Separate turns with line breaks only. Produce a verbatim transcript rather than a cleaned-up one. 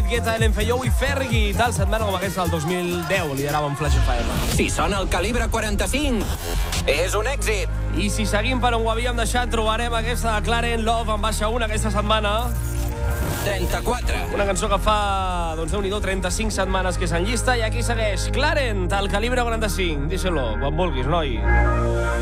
Guetta, Ellen Fayou i Fergie. Tal setmana com aquesta del dos mil deu lideràvem Flash F M.
Si sona el calibre quaranta-cinc, és un èxit.
I si seguim per on ho havíem deixat, trobarem aquesta de Clarence Love en baixa una aquesta setmana.
trenta-quatre.
Una cançó que fa, doncs, déu-n'hi-do, trenta-cinc setmanes que és en llista. I aquí segueix Clarence, del calibre quaranta-cinc. Díselo, quan vulguis, noi.